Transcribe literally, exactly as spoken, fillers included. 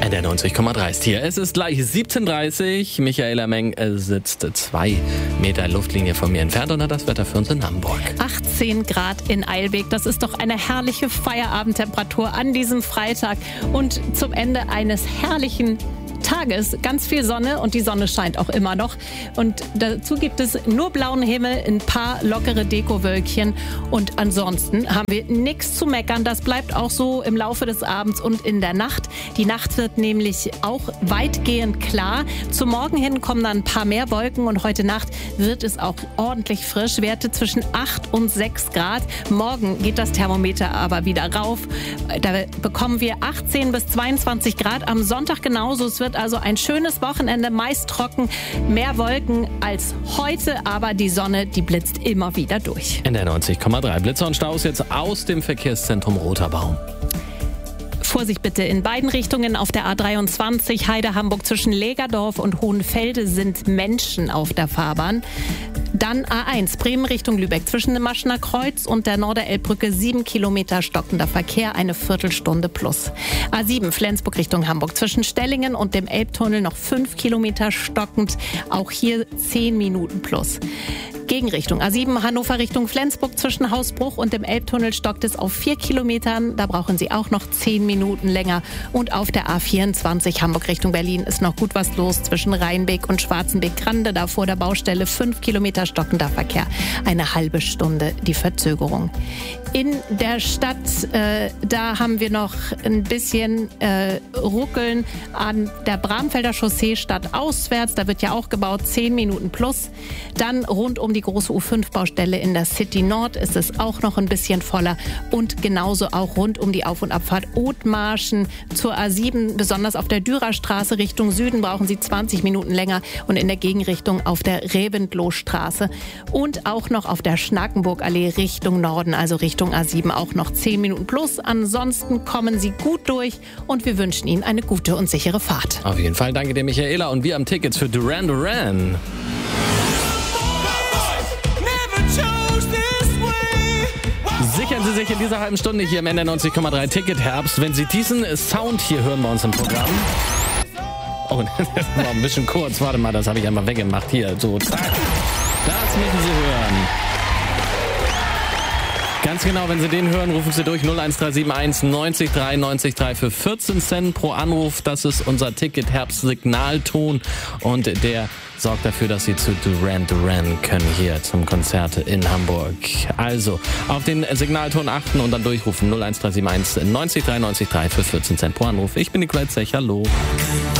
N D R neunzig Komma drei ist hier. Es ist gleich siebzehn Uhr dreißig. Michaela Meng sitzt zwei Meter Luftlinie von mir entfernt und hat das Wetter für uns in Hamburg. achtzehn Grad in Eilbek. Das ist doch eine herrliche Feierabendtemperatur an diesem Freitag. Und zum Ende eines herrlichen Tages ganz viel Sonne und die Sonne scheint auch immer noch. Und dazu gibt es nur blauen Himmel, ein paar lockere Dekowölkchen und ansonsten haben wir nichts zu meckern. Das bleibt auch so im Laufe des Abends und in der Nacht. Die Nacht wird nämlich auch weitgehend klar. Zum Morgen hin kommen dann ein paar mehr Wolken und heute Nacht wird es auch ordentlich frisch. Werte zwischen acht und sechs Grad. Morgen geht das Thermometer aber wieder rauf. Da bekommen wir achtzehn bis zweiundzwanzig Grad. Am Sonntag genauso. Es wird also ein schönes Wochenende, meist trocken, mehr Wolken als heute, aber die Sonne, die blitzt immer wieder durch. N D R neunzig Komma drei. Blitzer und Staus jetzt aus dem Verkehrszentrum Roter Baum. Vorsicht bitte in beiden Richtungen auf der A dreiundzwanzig Heide-Hamburg zwischen Lägerdorf und Hohenfelde sind Menschen auf der Fahrbahn. Dann A eins Bremen Richtung Lübeck zwischen dem Maschener Kreuz und der Norderelbbrücke sieben Kilometer stockender Verkehr, eine Viertelstunde plus. A sieben Flensburg Richtung Hamburg zwischen Stellingen und dem Elbtunnel noch fünf Kilometer stockend, auch hier zehn Minuten plus. Gegenrichtung A sieben Hannover Richtung Flensburg zwischen Hausbruch und dem Elbtunnel stockt es auf vier Kilometern. Da brauchen Sie auch noch zehn Minuten länger. Und auf der A vierundzwanzig Hamburg Richtung Berlin ist noch gut was los zwischen Rheinbeek und Schwarzenbeek-Grande. Da vor der Baustelle fünf Kilometer stockender Verkehr. Eine halbe Stunde die Verzögerung. In der Stadt, äh, da haben wir noch ein bisschen äh, Ruckeln an der Bramfelder Chaussee stadtauswärts. Da wird ja auch gebaut, zehn Minuten plus. Dann rund um die große U fünf Baustelle in der City Nord ist es auch noch ein bisschen voller. Und genauso auch rund um die Auf- und Abfahrt Othmarschen zur A sieben, besonders auf der Dürerstraße Richtung Süden brauchen Sie zwanzig Minuten länger und in der Gegenrichtung auf der Reventlowstraße und auch noch auf der Schnakenburgallee Richtung Norden, also Richtung A sieben auch noch zehn Minuten plus. Ansonsten kommen Sie gut durch und wir wünschen Ihnen eine gute und sichere Fahrt. Auf jeden Fall danke dir, Michaela. Und wir haben Tickets für Duran Duran. Sichern Sie sich in dieser halben Stunde hier im N D R neunzig Komma drei Ticket Herbst. Wenn Sie diesen Sound hier hören bei uns im Programm. Oh, das war ein bisschen kurz. Warte mal, das habe ich einmal weggemacht. Hier, so, zack. Das müssen Sie hören. Ganz genau, wenn Sie den hören, rufen Sie durch null eins drei sieben eins neunzig drei neunzig drei für vierzehn Cent pro Anruf. Das ist unser Ticket Herbst Signalton und der sorgt dafür, dass Sie zu Duran Duran können hier zum Konzert in Hamburg. Also auf den Signalton achten und dann durchrufen null eins drei sieben eins neunzig drei neunzig drei für vierzehn Cent pro Anruf. Ich bin Nikolai Zech, hallo.